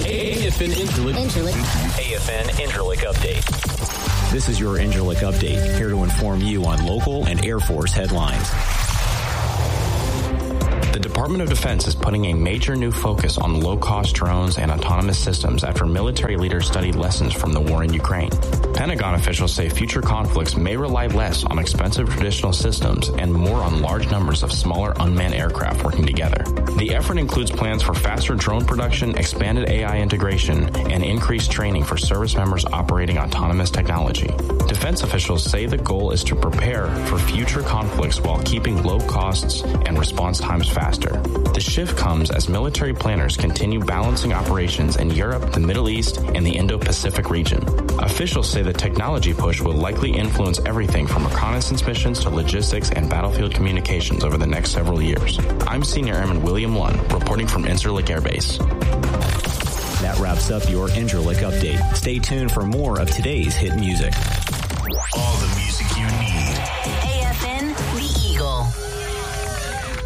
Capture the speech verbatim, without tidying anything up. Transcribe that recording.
A F N Incirlik. A F N Incirlik Update. This is your Incirlik Update, here to inform you on local and Air Force headlines. The Department of Defense is putting a major new focus on low-cost drones and autonomous systems after military leaders studied lessons from the war in Ukraine. Pentagon officials say future conflicts may rely less on expensive traditional systems and more on large numbers of smaller unmanned aircraft working together. The effort includes plans for faster drone production, expanded A I integration, and increased training for service members operating autonomous technology. Defense officials say the goal is to prepare for future conflicts while keeping low costs and response times faster. The shift comes as military planners continue balancing operations in Europe, the Middle East, and the Indo-Pacific region. Officials say the technology push will likely influence everything from reconnaissance missions to logistics and battlefield communications over the next several years. I'm Senior Airman William Lunn, reporting from Incirlik Air Base. That wraps up your Incirlik Update. Stay tuned for more of today's hit music. All the music you need.